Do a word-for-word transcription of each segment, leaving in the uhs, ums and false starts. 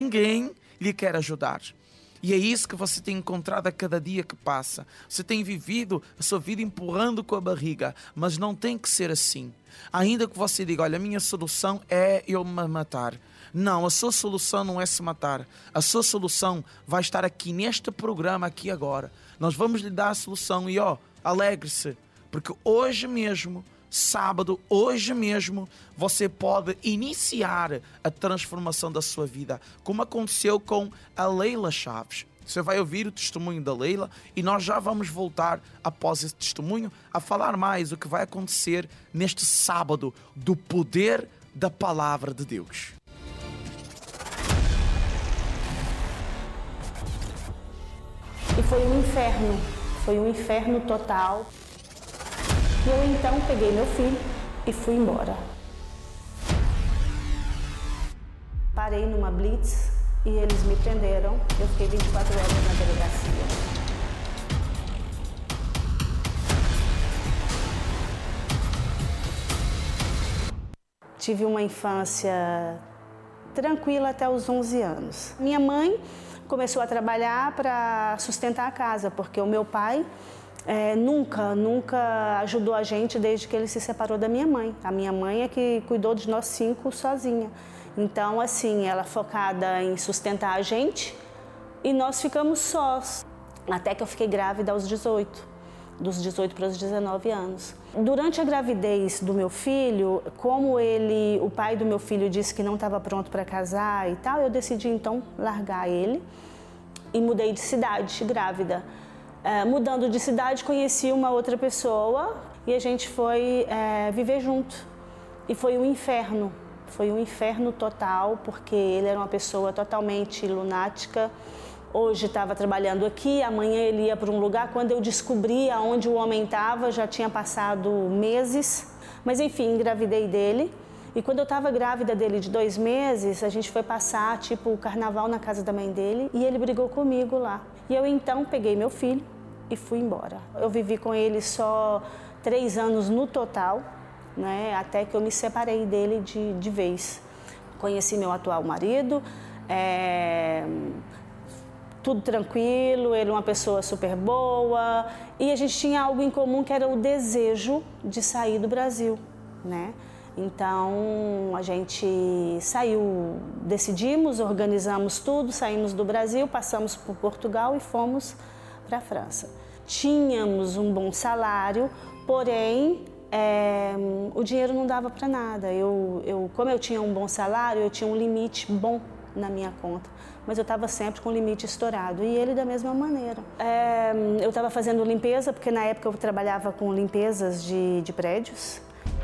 Ninguém lhe quer ajudar. E é isso que você tem encontrado a cada dia que passa. Você tem vivido a sua vida empurrando com a barriga, mas não tem que ser assim. Ainda que você diga, olha, a minha solução é eu me matar. Não, a sua solução não é se matar. A sua solução vai estar aqui neste programa, aqui agora. Nós vamos lhe dar a solução e ó, alegre-se, porque hoje mesmo, sábado, hoje mesmo, você pode iniciar a transformação da sua vida, como aconteceu com a Leila Chaves. Você vai ouvir o testemunho da Leila e nós já vamos voltar, após esse testemunho, a falar mais o que vai acontecer neste sábado do poder da palavra de Deus. E foi um inferno, foi um inferno total. E eu então peguei meu filho e fui embora. Parei numa blitz e eles me prenderam. Eu fiquei vinte e quatro horas na delegacia. Tive uma infância tranquila até os onze anos. Minha mãe começou a trabalhar para sustentar a casa, porque o meu pai É, nunca, nunca ajudou a gente desde que ele se separou da minha mãe. A minha mãe é que cuidou de nós cinco sozinha. Então, assim, ela focada em sustentar a gente e nós ficamos sós. Até que eu fiquei grávida aos dezoito, dos dezoito para os dezenove anos. Durante a gravidez do meu filho, como ele, o pai do meu filho disse que não estava pronto para casar e tal, eu decidi então largar ele e mudei de cidade, grávida. É, mudando de cidade, conheci uma outra pessoa e a gente foi é, viver junto. E foi um inferno, foi um inferno total, porque ele era uma pessoa totalmente lunática. Hoje estava trabalhando aqui, amanhã ele ia para um lugar. Quando eu descobri aonde o homem estava, já tinha passado meses. Mas enfim, engravidei dele. E quando eu estava grávida dele de dois meses, a gente foi passar tipo o carnaval na casa da mãe dele e ele brigou comigo lá. E eu então peguei meu filho e fui embora. Eu vivi com ele só três anos no total, né, até que eu me separei dele de, de vez. Conheci meu atual marido, é, tudo tranquilo, ele é uma pessoa super boa e a gente tinha algo em comum que era o desejo de sair do Brasil, né? Então a gente saiu, decidimos, organizamos tudo, saímos do Brasil, passamos por Portugal e fomos para a França. Tínhamos um bom salário, porém é, o dinheiro não dava para nada. Eu, eu, como eu tinha um bom salário, eu tinha um limite bom na minha conta, mas eu estava sempre com o limite estourado e ele da mesma maneira. É, eu estava fazendo limpeza, porque na época eu trabalhava com limpezas de, de prédios.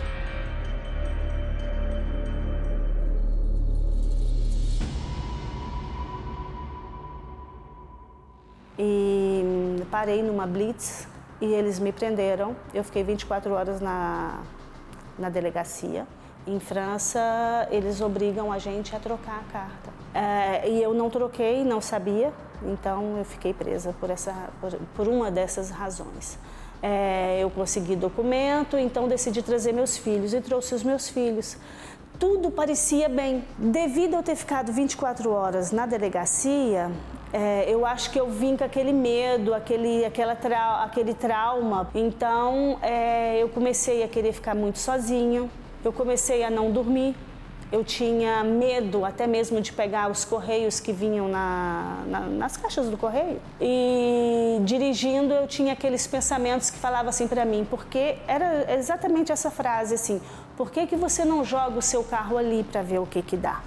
E parei numa blitz e eles me prenderam. Eu fiquei vinte e quatro horas na, na delegacia. Em França, eles obrigam a gente a trocar a carta. É, e eu não troquei, não sabia, então eu fiquei presa por, essa, por, por uma dessas razões. É, eu consegui documento, então decidi trazer meus filhos e trouxe os meus filhos. Tudo parecia bem. Devido a eu ter ficado vinte e quatro horas na delegacia, é, eu acho que eu vim com aquele medo, aquele, aquela trau, aquele trauma. Então, é, eu comecei a querer ficar muito sozinha, eu comecei a não dormir. Eu tinha medo até mesmo de pegar os correios que vinham na, na, nas caixas do correio. E dirigindo eu tinha aqueles pensamentos que falavam assim para mim, porque era exatamente essa frase assim, por que que você não joga o seu carro ali para ver o que que dá?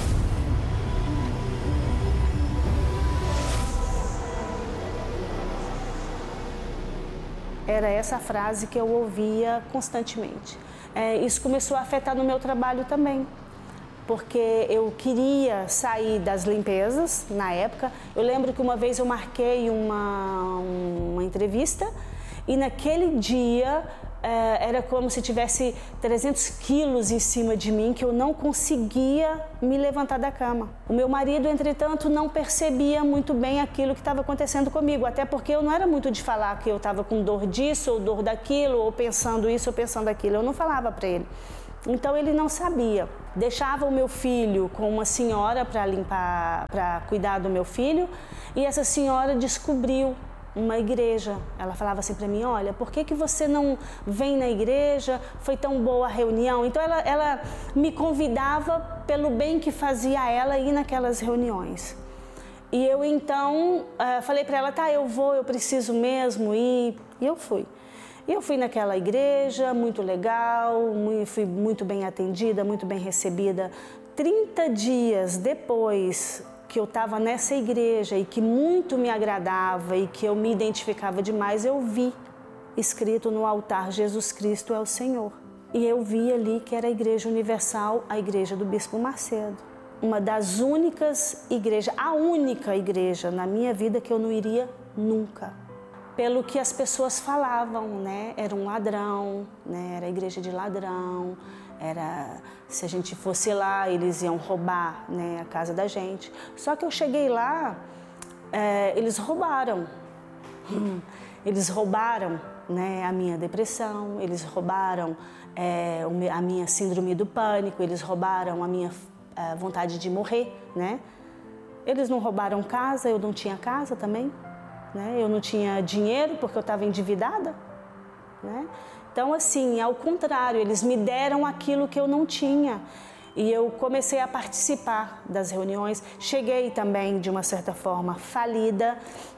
Era essa frase que eu ouvia constantemente. É, isso começou a afetar no meu trabalho também, porque eu queria sair das limpezas na época. Eu lembro que uma vez eu marquei uma, uma entrevista e naquele dia é, era como se tivesse trezentos quilos em cima de mim, que eu não conseguia me levantar da cama. O meu marido, entretanto, não percebia muito bem aquilo que estava acontecendo comigo, até porque eu não era muito de falar que eu estava com dor disso ou dor daquilo, ou pensando isso ou pensando aquilo. Eu não falava para ele. Então ele não sabia. deixava o meu filho com uma senhora para limpar, para cuidar do meu filho, e essa senhora descobriu uma igreja. Ela falava assim para mim: olha, por que que você não vem na igreja? Foi tão boa a reunião. Então ela, ela me convidava pelo bem que fazia a ela ir naquelas reuniões. E eu então uh, falei para ela: tá, eu vou, eu preciso mesmo ir. E eu fui. E eu fui naquela igreja, muito legal, fui muito bem atendida, muito bem recebida. trinta dias depois que eu estava nessa igreja e que muito me agradava e que eu me identificava demais, eu vi escrito no altar: Jesus Cristo é o Senhor. E eu vi ali que era a Igreja Universal, a igreja do Bispo Macedo. Uma das únicas igrejas, a única igreja na minha vida que eu não iria nunca. Pelo que as pessoas falavam, né? Era um ladrão, né? Era a igreja de ladrão, era, se a gente fosse lá, eles iam roubar, né, a casa da gente. Só que eu cheguei lá, é, eles roubaram. Eles roubaram, né, a minha depressão, eles roubaram é, a minha síndrome do pânico, eles roubaram a minha é, vontade de morrer, né? Eles não roubaram casa, eu não tinha casa também, né? Eu não tinha dinheiro porque eu estava endividada, né? Então, assim, ao contrário, eles me deram aquilo que eu não tinha. E eu comecei a participar das reuniões. Cheguei também, de uma certa forma, falida.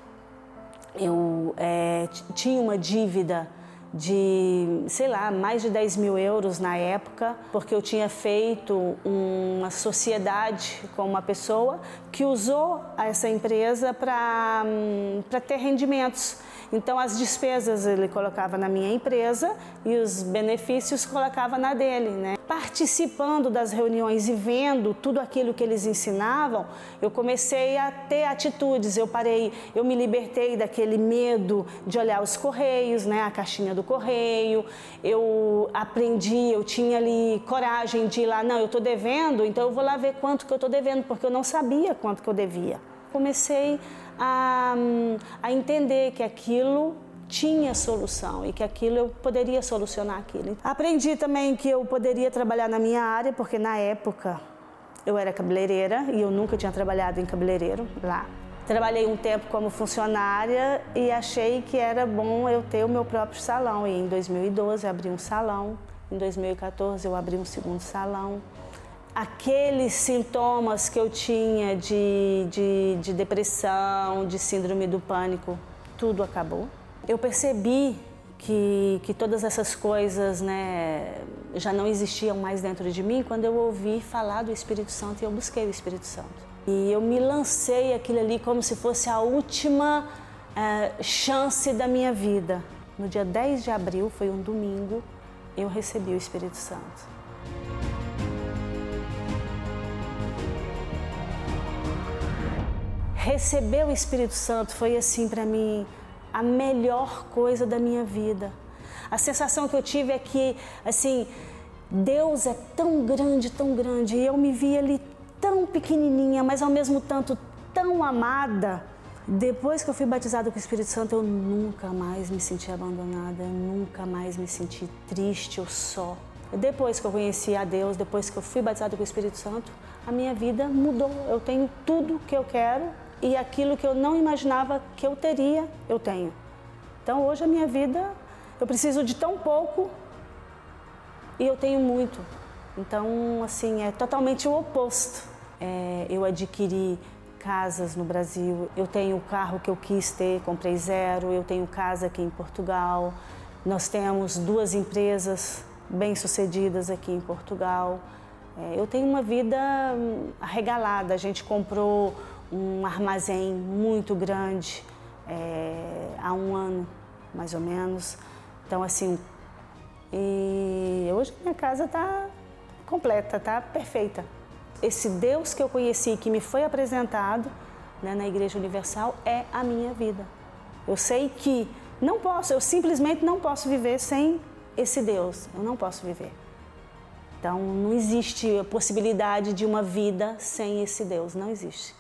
Eu é, tinha uma dívida de, sei lá, mais de dez mil euros na época, porque eu tinha feito uma sociedade com uma pessoa que usou essa empresa para para ter rendimentos. Então, as despesas ele colocava na minha empresa e os benefícios colocava na dele, né? Participando das reuniões e vendo tudo aquilo que eles ensinavam, eu comecei a ter atitudes. Eu parei, eu me libertei daquele medo de olhar os correios, né? A caixinha do correio. Eu aprendi, eu tinha ali coragem de ir lá, não, eu estou devendo, então eu vou lá ver quanto que eu estou devendo, porque eu não sabia quanto que eu devia. Comecei a, a entender que aquilo tinha solução e que aquilo eu poderia solucionar aquilo. Aprendi também que eu poderia trabalhar na minha área, porque na época eu era cabeleireira e eu nunca tinha trabalhado em cabeleireiro lá. Trabalhei um tempo como funcionária e achei que era bom eu ter o meu próprio salão. E em dois mil e doze eu abri um salão, em dois mil e quatorze eu abri um segundo salão. Aqueles sintomas que eu tinha de, de, de depressão, de síndrome do pânico, tudo acabou. Eu percebi que, que todas essas coisas, né, já não existiam mais dentro de mim quando eu ouvi falar do Espírito Santo e eu busquei o Espírito Santo. E eu me lancei aquilo ali como se fosse a última uh, chance da minha vida. No dia dez de abril, foi um domingo, eu recebi o Espírito Santo. Receber o Espírito Santo foi, assim, para mim, a melhor coisa da minha vida. A sensação que eu tive é que, assim, Deus é tão grande, tão grande, e eu me via ali tão pequenininha, mas ao mesmo tempo tão amada. Depois que eu fui batizada com o Espírito Santo, eu nunca mais me senti abandonada, eu nunca mais me senti triste ou só. Depois que eu conheci a Deus, depois que eu fui batizada com o Espírito Santo, a minha vida mudou. Eu tenho tudo que eu quero e aquilo que eu não imaginava que eu teria, eu tenho. Então hoje a minha vida, eu preciso de tão pouco e eu tenho muito. Então, assim, é totalmente o oposto. É, eu adquiri casas no Brasil, eu tenho o carro que eu quis ter, comprei zero, eu tenho casa aqui em Portugal, nós temos duas empresas bem-sucedidas aqui em Portugal. É, eu tenho uma vida arregalada, a gente comprou um armazém muito grande é, há um ano, mais ou menos. Então, assim, e hoje minha casa está completa, está perfeita. Esse Deus que eu conheci, que me foi apresentado, né, na Igreja Universal, é a minha vida. Eu sei que não posso, eu simplesmente não posso viver sem esse Deus. Eu não posso viver. Então, não existe a possibilidade de uma vida sem esse Deus, não existe.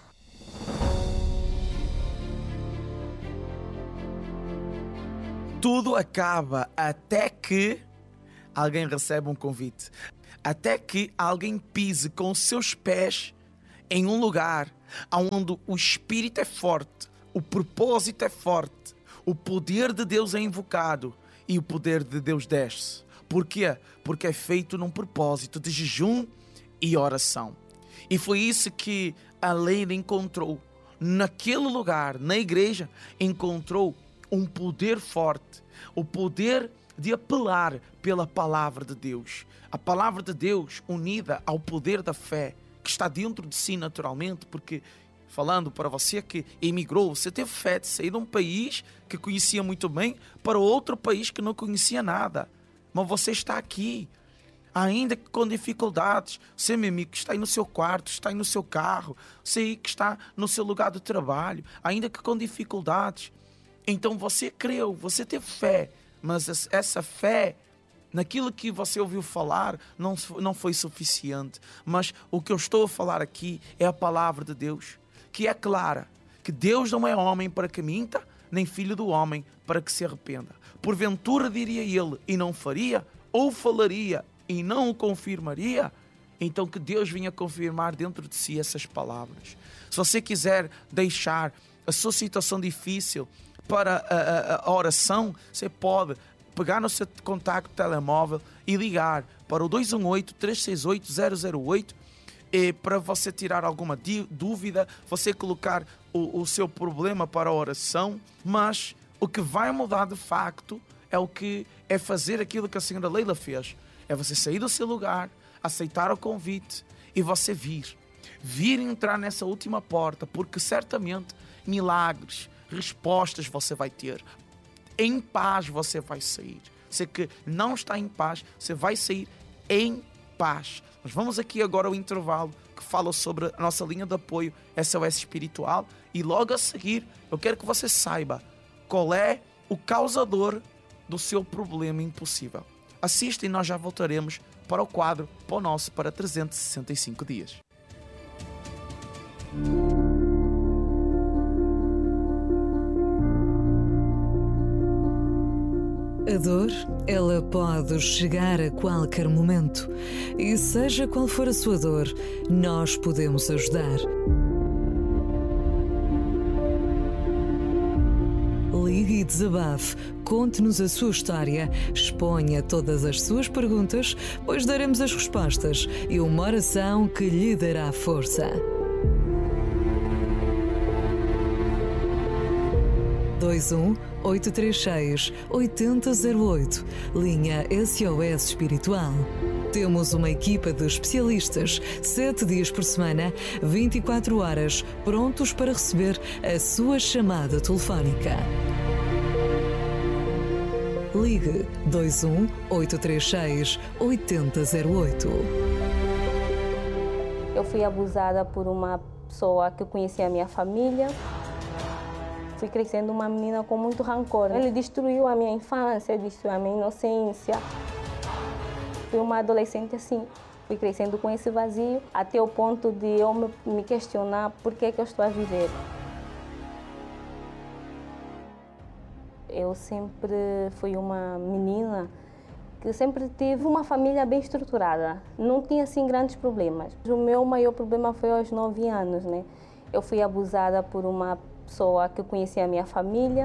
Tudo acaba até que alguém recebe um convite. até que alguém pise com os seus pés em um lugar onde o Espírito é forte, o propósito é forte, o poder de Deus é invocado e o poder de Deus desce. Por quê? Porque é feito num propósito de jejum e oração. E foi isso que a Leila encontrou. Naquele lugar, na igreja, encontrou um poder forte, o poder de apelar pela palavra de Deus. A palavra de Deus unida ao poder da fé, que está dentro de si naturalmente, porque, falando para você que emigrou, você teve fé de sair de um país que conhecia muito bem para outro país que não conhecia nada. Mas você está aqui, ainda que com dificuldades. Você, meu amigo, que está aí no seu quarto, está aí no seu carro, você aí que está no seu lugar de trabalho, ainda que com dificuldades. Então você creu, você teve fé, mas essa fé, naquilo que você ouviu falar, não, não foi suficiente. Mas o que eu estou a falar aqui é a palavra de Deus, que é clara, que Deus não é homem para que minta, nem filho do homem para que se arrependa. Porventura diria ele e não faria, ou falaria e não o confirmaria. Então que Deus venha confirmar dentro de si essas palavras. Se você quiser deixar a sua situação difícil para a, a, a oração, você pode pegar no seu contacto telemóvel e ligar para o dois um oito, três seis oito, zero zero oito e para você tirar alguma dúvida, você colocar o, o seu problema para a oração. Mas o que vai mudar de facto é o que é fazer aquilo que a senhora Leila fez. É você sair do seu lugar, aceitar o convite e você vir. Vir entrar nessa última porta, porque certamente milagres, respostas você vai ter. Em paz você vai sair. Você que não está em paz, você vai sair em paz. Nós vamos aqui agora ao intervalo que fala sobre a nossa linha de apoio S O S Espiritual. E logo a seguir, eu quero que você saiba qual é o causador do seu problema impossível. Assista e nós já voltaremos para o quadro Pão Nosso para trezentos e sessenta e cinco dias. A dor, ela pode chegar a qualquer momento. E seja qual for a sua dor, nós podemos ajudar. Ligue e desabafe, conte-nos a sua história, exponha todas as suas perguntas, pois daremos as respostas e uma oração que lhe dará força. dois um oito três seis oito zero zero oito, linha S O S Espiritual. Temos uma equipa de especialistas, sete dias por semana, vinte e quatro horas, prontos para receber a sua chamada telefónica. Ligue dois um oito três seis oito zero oito. Eu fui abusada por uma pessoa que conhecia a minha família. Fui crescendo uma menina com muito rancor. Ele destruiu a minha infância, destruiu a minha inocência. Fui uma adolescente assim. Fui crescendo com esse vazio, até o ponto de eu me questionar por que, que eu estou a viver. Eu sempre fui uma menina que sempre tive uma família bem estruturada. Não tinha assim grandes problemas. O meu maior problema foi aos nove anos, né? Eu fui abusada por uma pessoa que conhecia a minha família.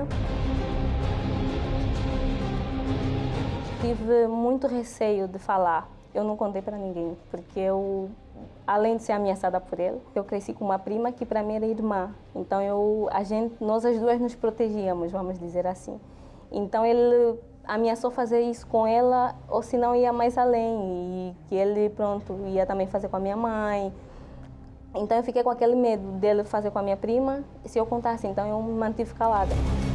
Tive muito receio de falar. Eu não contei para ninguém, porque eu, além de ser ameaçada por ele, eu cresci com uma prima que para mim era irmã. Então eu, a gente, nós as duas nos protegíamos, vamos dizer assim. Então ele ameaçou fazer isso com ela, ou se não ia mais além, e que ele, pronto, ia também fazer com a minha mãe. Então eu fiquei com aquele medo dele fazer com a minha prima, e se eu contasse, então eu me mantive calada.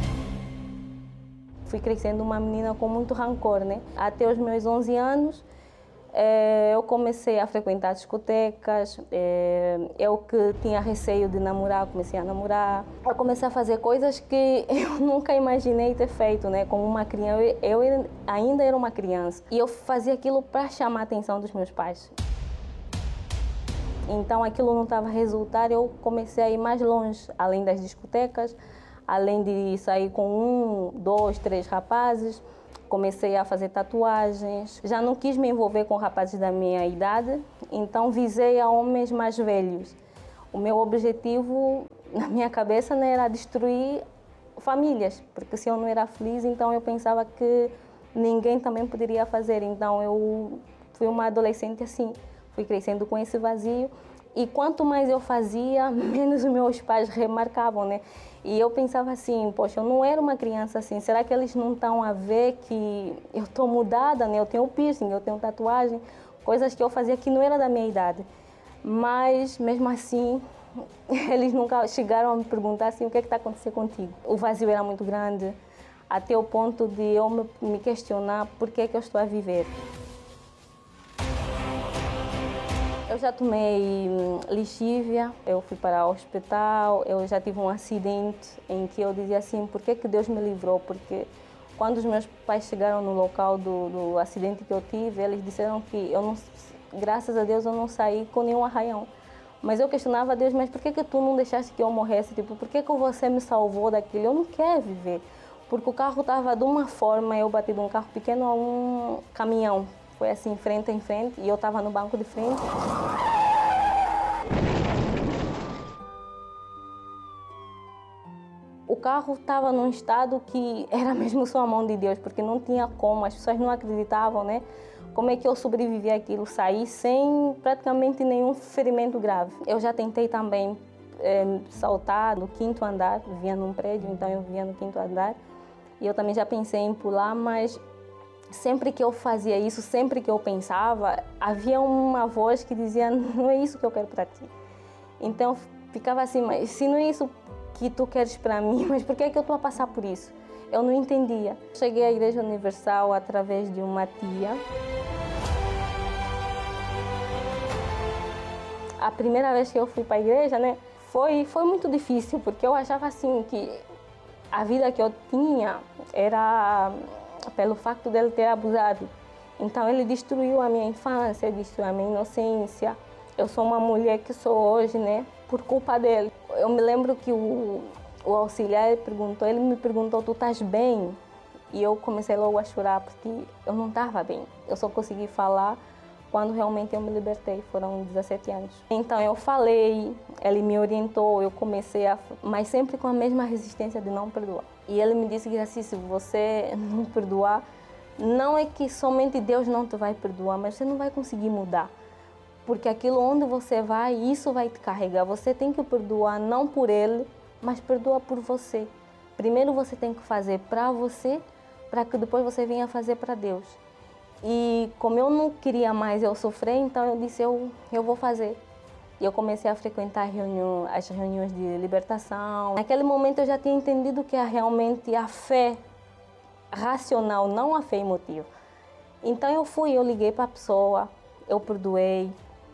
Fui crescendo uma menina com muito rancor, né? Até os meus onze anos, eh, eu comecei a frequentar discotecas, eh, eu que tinha receio de namorar, comecei a namorar. Eu comecei a fazer coisas que eu nunca imaginei ter feito, né? Como uma criança, eu, eu ainda era uma criança, e eu fazia aquilo para chamar a atenção dos meus pais. Então aquilo não estava a resultar, eu comecei a ir mais longe, além das discotecas, além de sair com um, dois, três rapazes. comecei a fazer tatuagens. Já não quis me envolver com rapazes da minha idade, então visei a homens mais velhos. O meu objetivo, na minha cabeça, né, era destruir famílias, porque se eu não era feliz, então eu pensava que ninguém também poderia fazer. Então eu fui uma adolescente assim, fui crescendo com esse vazio. E quanto mais eu fazia, menos os meus pais remarcavam, né? E eu pensava assim, poxa, eu não era uma criança assim, será que eles não estão a ver que eu estou mudada, né? Eu tenho piercing, eu tenho tatuagem, coisas que eu fazia que não era da minha idade. Mas, mesmo assim, eles nunca chegaram a me perguntar assim, o que é que está acontecendo contigo? O vazio era muito grande, até o ponto de eu me, me questionar por que é que eu estou a viver. Eu já tomei lixívia, eu fui para o hospital, eu já tive um acidente em que eu dizia assim, por que que Deus me livrou? Porque quando os meus pais chegaram no local do, do acidente que eu tive, eles disseram que, eu não, graças a Deus, eu não saí com nenhum arranhão. Mas eu questionava a Deus, mas por que que tu não deixaste que eu morresse? Tipo, por que que você me salvou daquilo? Eu não quero viver. Porque o carro estava de uma forma, eu bati de um carro pequeno a um caminhão. Foi assim, frente em frente, e eu estava no banco de frente. O carro estava num estado que era mesmo só a mão de Deus, porque não tinha como, as pessoas não acreditavam, né? Como é que eu sobrevivi àquilo, saí sem praticamente nenhum ferimento grave. Eu já tentei também é, saltar do quinto andar, vivia num prédio, então eu vivia no quinto andar, e eu também já pensei em pular, mas sempre que eu fazia isso, sempre que eu pensava, havia uma voz que dizia, não é isso que eu quero para ti. Então ficava assim, mas se não é isso que tu queres para mim, mas por que é que eu estou a passar por isso? Eu não entendia. Cheguei à Igreja Universal através de uma tia. A primeira vez que eu fui para a igreja, né, foi, foi muito difícil, porque eu achava assim que a vida que eu tinha era pelo facto dele ter abusado. Então ele destruiu a minha infância, destruiu a minha inocência. Eu sou uma mulher que sou hoje, né, por culpa dele. Eu me lembro que o, o auxiliar perguntou, ele me perguntou, tu estás bem? E eu comecei logo a chorar, porque eu não estava bem. Eu só consegui falar quando realmente eu me libertei, foram dezessete anos. Então eu falei, ele me orientou, eu comecei a... mas sempre com a mesma resistência de não perdoar. E ele me disse que assim, se você não perdoar, não é que somente Deus não te vai perdoar, mas você não vai conseguir mudar. Porque aquilo onde você vai, isso vai te carregar. Você tem que perdoar não por ele, mas perdoar por você. Primeiro você tem que fazer para você, para que depois você venha fazer para Deus. E como eu não queria mais eu sofrer, então eu disse, eu, eu vou fazer. E eu comecei a frequentar reunião, as reuniões de libertação. Naquele momento eu já tinha entendido que é realmente a fé racional, não a fé emotiva. Então eu fui, eu liguei para a pessoa, eu perdoei.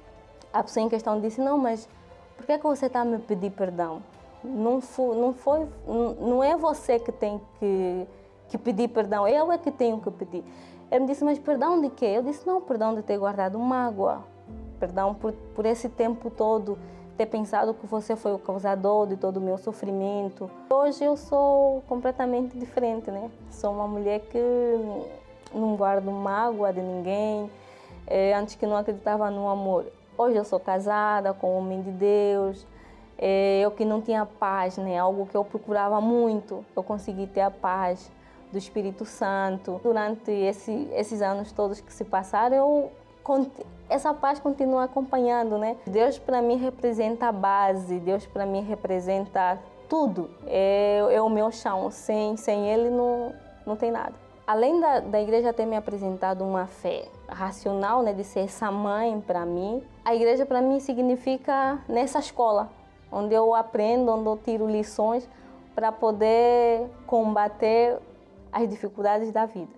A pessoa em questão disse, não, mas por que, que você está a me pedir perdão? Não foi, não, foi, não é você que tem que, que pedir perdão, eu é que tenho que pedir. Ele me disse, mas perdão de quê? Eu disse, não, perdão de ter guardado mágoa. Perdão por, por esse tempo todo, ter pensado que você foi o causador de todo o meu sofrimento. Hoje eu sou completamente diferente, né? Sou uma mulher que não guardo mágoa de ninguém. É, antes que não acreditava no amor. Hoje eu sou casada com um homem de Deus. É, eu que não tinha paz, né? Algo que eu procurava muito. Eu consegui ter a paz do Espírito Santo. Durante esse, esses anos todos que se passaram, eu, essa paz continua acompanhando, né? Deus para mim representa a base, Deus para mim representa tudo. É, é o meu chão, sem, sem Ele não, não tem nada. Além da, da igreja ter me apresentado uma fé racional, né, de ser essa mãe para mim, a igreja para mim significa nessa escola, onde eu aprendo, onde eu tiro lições para poder combater as dificuldades da vida.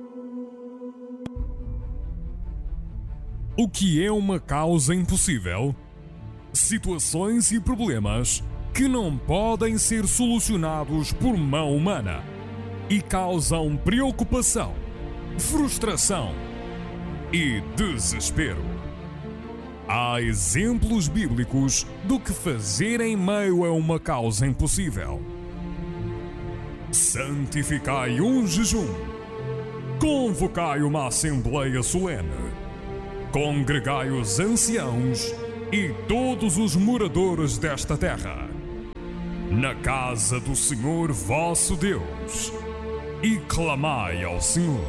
O que é uma causa impossível? Situações e problemas que não podem ser solucionados por mão humana e causam preocupação, frustração e desespero. Há exemplos bíblicos do que fazer em meio a uma causa impossível. Santificai um jejum. convocai uma assembleia solene, congregai os anciãos e todos os moradores desta terra, na casa do Senhor vosso Deus, e clamai ao Senhor.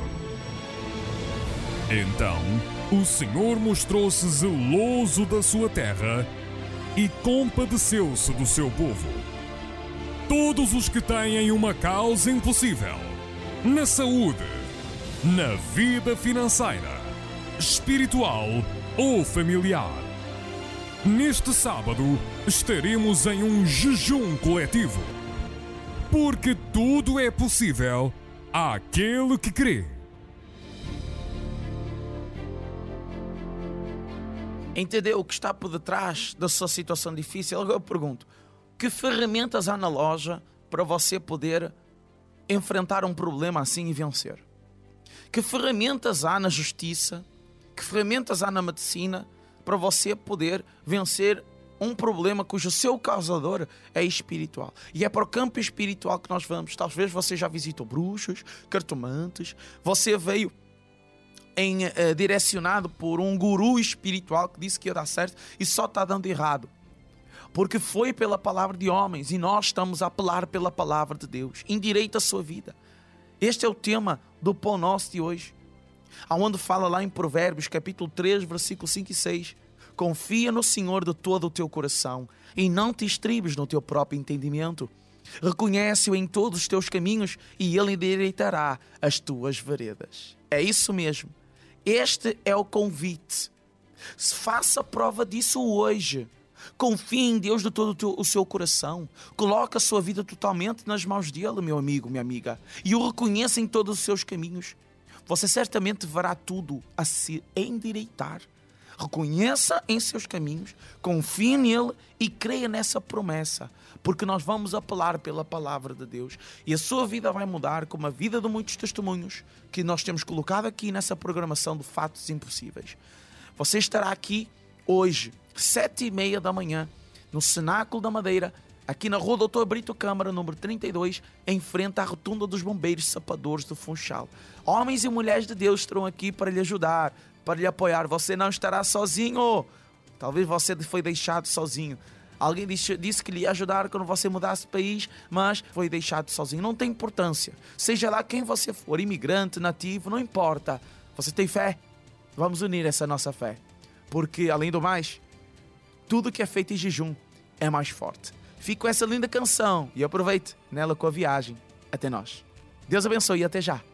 Então o Senhor mostrou-se zeloso da sua terra e compadeceu-se do seu povo. Todos os que têm uma causa impossível, na saúde, na vida financeira, espiritual ou familiar, neste sábado estaremos em um jejum coletivo, porque tudo é possível àquele que crê. Entendeu o que está por detrás da sua situação difícil? Agora eu pergunto, que ferramentas há na loja para você poder enfrentar um problema assim e vencer? Que ferramentas há na justiça? Que ferramentas há na medicina para você poder vencer um problema cujo seu causador é espiritual? E é para o campo espiritual que nós vamos. Talvez você já visitou bruxos, cartomantes, você veio Em, uh, direcionado por um guru espiritual que disse que ia dar certo e só está dando errado, porque foi pela palavra de homens e nós estamos a apelar pela palavra de Deus. Endireita a sua vida. Este é o tema do Pão Nosso de hoje, aonde fala lá em Provérbios capítulo três, versículos cinco e seis: confia no Senhor de todo o teu coração e não te estribes no teu próprio entendimento. Reconhece-o em todos os teus caminhos e Ele endireitará as tuas veredas. É isso mesmo. Este é o convite. Faça prova disso hoje. Confie em Deus de todo o, teu, o seu coração. Coloque a sua vida totalmente nas mãos dele, meu amigo, minha amiga. E o reconheça em todos os seus caminhos. Você certamente verá tudo a se endireitar. Reconheça em seus caminhos, confie nele e creia nessa promessa, porque nós vamos apelar pela palavra de Deus e a sua vida vai mudar, como a vida de muitos testemunhos que nós temos colocado aqui nessa programação de Fatos Impossíveis. Você estará aqui hoje, sete e meia da manhã, no Cenáculo da Madeira, aqui na Rua doutor Brito Câmara, número trinta e dois, em frente à Rotunda dos Bombeiros Sapadores do Funchal. Homens e mulheres de Deus estarão aqui para lhe ajudar, para lhe apoiar. Você não estará sozinho. Talvez você foi deixado sozinho. Alguém disse, disse que lhe ia ajudar quando você mudasse de país, mas foi deixado sozinho. Não tem importância. Seja lá quem você for, imigrante, nativo, não importa. Você tem fé? Vamos unir essa nossa fé. Porque, além do mais, tudo que é feito em jejum é mais forte. Fique com essa linda canção e aproveite nela com a viagem. Até nós. Deus abençoe e até já.